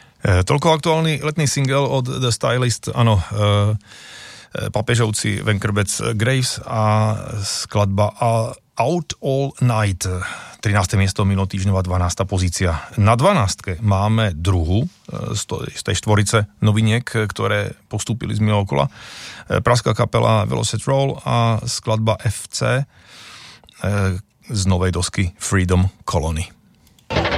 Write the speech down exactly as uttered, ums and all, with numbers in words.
Toľko aktuálny letný single od The Stylist, áno, papežovci Venkerbec Graves a skladba Out All Night, trináste miesto, minulotýždňová dvanásta pozícia. Na dvanástke máme druhú z tej štvorice noviniek, ktoré postúpili z minulého kola. Pražská kapela Velocet Roll a skladba ef cé z novej dosky Freedom Colony.